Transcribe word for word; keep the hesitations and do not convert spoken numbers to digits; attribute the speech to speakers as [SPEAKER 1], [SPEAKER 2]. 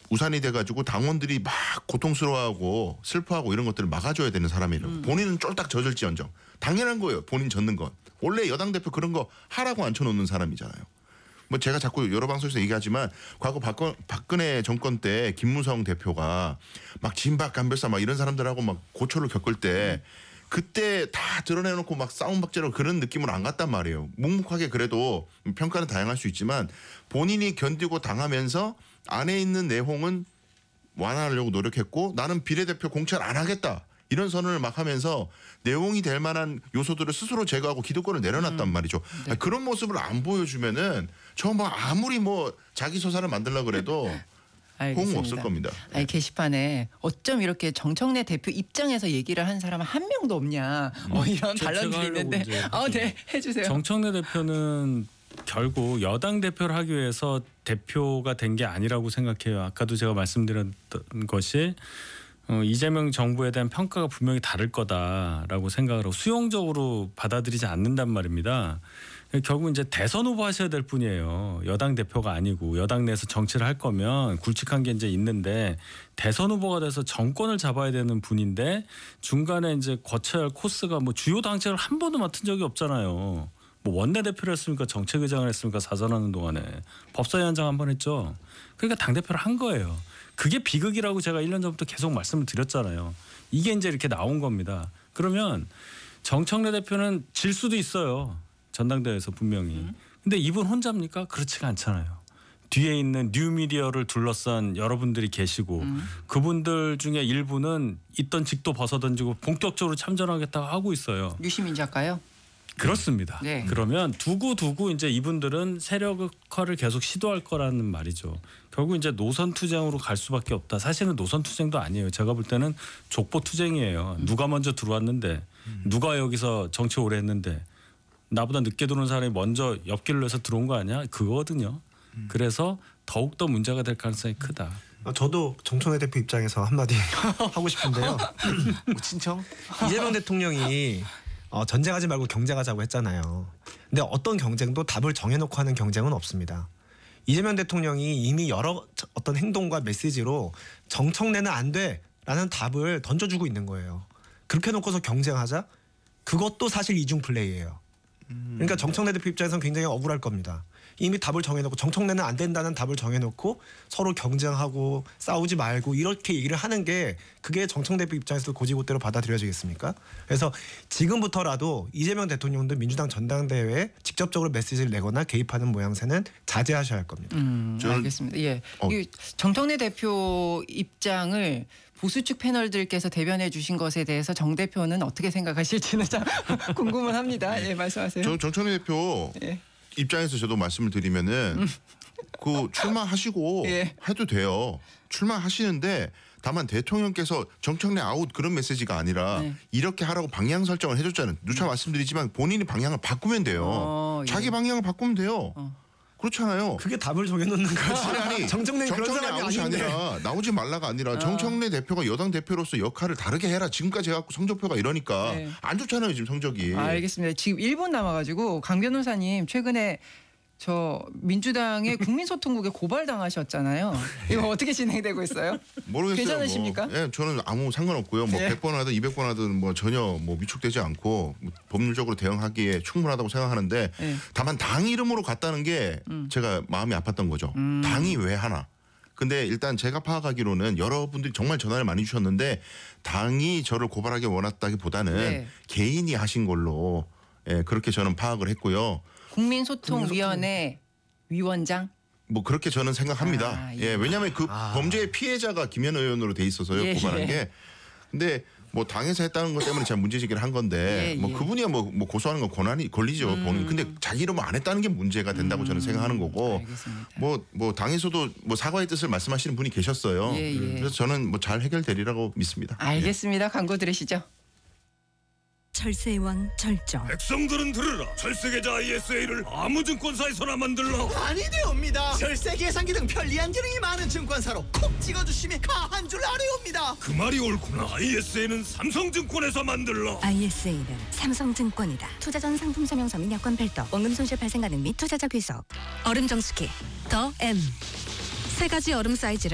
[SPEAKER 1] 우산이 돼가지고 당원들이 막 고통스러워하고 슬퍼하고 이런 것들을 막아줘야 되는 사람이에요. 음. 본인은 쫄딱 젖을지언정. 당연한 거예요. 본인 젖는 건. 원래 여당 대표 그런 거 하라고 앉혀놓는 사람이잖아요. 뭐 제가 자꾸 여러 방송에서 얘기하지만 과거 박근, 박근혜 정권 때 김무성 대표가 막 진박 간별사 막 이런 사람들하고 막 고초를 겪을 때 그때 다 드러내놓고 막 싸움박질하고 그런 느낌은 안 갔단 말이에요. 묵묵하게 그래도 평가는 다양할 수 있지만 본인이 견디고 당하면서 안에 있는 내용은 완화하려고 노력했고 나는 비례대표 공천 안 하겠다. 이런 선언을 막 하면서 내용이 될 만한 요소들을 스스로 제거하고 기득권을 내려놨단 음. 말이죠. 네. 그런 모습을 안 보여주면은 저 뭐 아무리 뭐 자기 소사를 만들려고 그래도 호응 없을 겁니다.
[SPEAKER 2] 아니, 게시판에 어쩜 이렇게 정청래 대표 입장에서 얘기를 한 사람은 한 명도 없냐. 뭐 이런 반론들이 있는데. 아, 네, 해주세요.
[SPEAKER 3] 정청래 대표는 결국 여당 대표를 하기 위해서 대표가 된 게 아니라고 생각해요. 아까도 제가 말씀드렸던 것이 어, 이재명 정부에 대한 평가가 분명히 다를 거다라고 생각을 하고 수용적으로 받아들이지 않는단 말입니다. 결국 이제 대선 후보 하셔야 될 뿐이에요. 여당 대표가 아니고 여당 내에서 정치를 할 거면 굵직한 게 이제 있는데 대선 후보가 돼서 정권을 잡아야 되는 분인데 중간에 이제 거쳐야 할 코스가 뭐 주요 당책을 한 번도 맡은 적이 없잖아요. 뭐 원내대표를 했습니까? 정책의장을 했습니까? 사전하는 동안에. 법사위원장 한 번 했죠. 그러니까 당대표를 한 거예요. 그게 비극이라고 제가 일 년 전부터 계속 말씀을 드렸잖아요. 이게 이제 이렇게 나온 겁니다. 그러면 정청래 대표는 질 수도 있어요. 전당대회에서 분명히. 근데 이분 혼자입니까? 그렇지가 않잖아요. 뒤에 있는 뉴미디어를 둘러싼 여러분들이 계시고 음. 그분들 중에 일부는 있던 직도 벗어던지고 본격적으로 참전하겠다고 하고 있어요.
[SPEAKER 2] 유시민 작가요?
[SPEAKER 3] 그렇습니다.
[SPEAKER 2] 네.
[SPEAKER 3] 그러면 두고두고 이제 이분들은 세력화를 계속 시도할 거라는 말이죠. 결국 이제 노선 투쟁으로 갈 수밖에 없다. 사실은 노선 투쟁도 아니에요. 제가 볼 때는 족보 투쟁이에요. 음. 누가 먼저 들어왔는데 음. 누가 여기서 정치 오래 했는데 나보다 늦게 들어온 사람이 먼저 옆길로 해서 들어온 거 아니야? 그거거든요. 음. 그래서 더욱더 문제가 될 가능성이 크다.
[SPEAKER 4] 저도 정청래 대표 입장에서 한마디 하고 싶은데요.
[SPEAKER 5] 뭐 친청?
[SPEAKER 4] 이재명 대통령이 어, 전쟁하지 말고 경쟁하자고 했잖아요. 근데 어떤 경쟁도 답을 정해놓고 하는 경쟁은 없습니다. 이재명 대통령이 이미 여러 어떤 행동과 메시지로 정청래는 안 돼라는 답을 던져주고 있는 거예요. 그렇게 놓고서 경쟁하자? 그것도 사실 이중 플레이예요. 그러니까 정청래 대표 입장에서는 굉장히 억울할 겁니다. 이미 답을 정해놓고 정청래는 안 된다는 답을 정해놓고 서로 경쟁하고 싸우지 말고 이렇게 얘기를 하는 게 그게 정청래 대표 입장에서도 고지고대로 받아들여지겠습니까? 그래서 지금부터라도 이재명 대통령도 민주당 전당대회에 직접적으로 메시지를 내거나 개입하는 모양새는 자제하셔야 할 겁니다.
[SPEAKER 2] 음,
[SPEAKER 1] 저는,
[SPEAKER 2] 알겠습니다. 예,
[SPEAKER 1] 어.
[SPEAKER 2] 이 정청래 대표 입장을 보수 측 패널들께서 대변해 주신 것에 대해서 정 대표는 어떻게 생각하실지는 참 궁금은 합니다. 예, 말씀하세요.
[SPEAKER 1] 정, 정청래 대표
[SPEAKER 2] 예.
[SPEAKER 1] 입장에서 저도 말씀을 드리면은 음. 그 출마하시고
[SPEAKER 2] 예.
[SPEAKER 1] 해도 돼요. 출마하시는데 다만 대통령께서 정청래 아웃 그런 메시지가 아니라 네. 이렇게 하라고 방향 설정을 해줬잖아요. 누차 음. 말씀드리지만 본인이 방향을 바꾸면 돼요.
[SPEAKER 2] 어, 예.
[SPEAKER 1] 자기 방향을 바꾸면 돼요.
[SPEAKER 2] 어.
[SPEAKER 1] 그렇잖아요.
[SPEAKER 4] 그게 답을 정해놓는 거지.
[SPEAKER 1] 아니, 아니
[SPEAKER 4] 정청래 그런 사람이
[SPEAKER 1] 아웃이
[SPEAKER 4] 아닌데.
[SPEAKER 1] 아니라 나오지 말라가 아니라
[SPEAKER 2] 어.
[SPEAKER 1] 정청래 대표가 여당 대표로서 역할을 다르게 해라. 지금까지 해갖고 성적표가 이러니까
[SPEAKER 2] 네.
[SPEAKER 1] 안 좋잖아요 지금 성적이.
[SPEAKER 2] 아, 알겠습니다. 지금 일 분 남아가지고 강 변호사님 최근에 저 민주당의 국민소통국에 고발당하셨잖아요. 이거 어떻게 진행되고 있어요?
[SPEAKER 1] 모르겠어요.
[SPEAKER 2] 괜찮으십니까?
[SPEAKER 1] 뭐. 예, 저는 아무 상관없고요. 뭐
[SPEAKER 2] 예.
[SPEAKER 1] 백 번 하든 이백 번 하든 뭐 전혀 뭐 위축되지 않고 뭐 법률적으로 대응하기에 충분하다고 생각하는데
[SPEAKER 2] 예.
[SPEAKER 1] 다만 당 이름으로 갔다는 게
[SPEAKER 2] 음.
[SPEAKER 1] 제가 마음이 아팠던 거죠.
[SPEAKER 2] 음.
[SPEAKER 1] 당이 왜 하나? 근데 일단 제가 파악하기로는 여러분들이 정말 전화를 많이 주셨는데 당이 저를 고발하기 원했다기보다는
[SPEAKER 2] 네.
[SPEAKER 1] 개인이 하신 걸로 예, 그렇게 저는 파악을 했고요.
[SPEAKER 2] 국민소통위원회 위원장?
[SPEAKER 1] 뭐 그렇게 저는 생각합니다.
[SPEAKER 2] 아, 예.
[SPEAKER 1] 예, 왜냐하면 그
[SPEAKER 4] 아.
[SPEAKER 1] 범죄의 피해자가 김현 의원으로 돼 있어서요.
[SPEAKER 2] 예,
[SPEAKER 1] 고발한
[SPEAKER 2] 예.
[SPEAKER 1] 게. 근데 뭐 당에서 했다는 것 때문에 제가 문제 제기를 한 건데
[SPEAKER 2] 예,
[SPEAKER 1] 뭐
[SPEAKER 2] 예.
[SPEAKER 1] 그분이야 뭐, 뭐 고소하는 건 권한이 권리죠.
[SPEAKER 2] 음.
[SPEAKER 1] 본인. 근데 자기 이름을 안 했다는 게 문제가 된다고
[SPEAKER 2] 음.
[SPEAKER 1] 저는 생각하는 거고.
[SPEAKER 2] 알겠습니다.
[SPEAKER 1] 뭐 뭐 당에서도 뭐 사과의 뜻을 말씀하시는 분이 계셨어요.
[SPEAKER 2] 예, 예.
[SPEAKER 1] 그래서 저는 뭐 잘 해결되리라고 믿습니다.
[SPEAKER 2] 알겠습니다. 광고 들으시죠.
[SPEAKER 6] 철새의 왕 절정.
[SPEAKER 7] 백성들은 들으라. 철새계좌 아이에스에이를 아무 증권사에서나 만들라.
[SPEAKER 5] 아니되옵니다. 절세 계산기 등 편리한 기능이 많은 증권사로 콕 찍어주시면 가한 줄 아뢰옵니다.
[SPEAKER 7] 그 말이 옳구나. 아이에스에이는 삼성증권에서 만들라.
[SPEAKER 6] 아이에스에이는 삼성증권이다. 투자 전 상품 설명서 및 여건 별도, 원금 손실 발생 가능 및 투자자 귀속. 얼음 정수기 더 M. 세 가지 얼음 사이즈를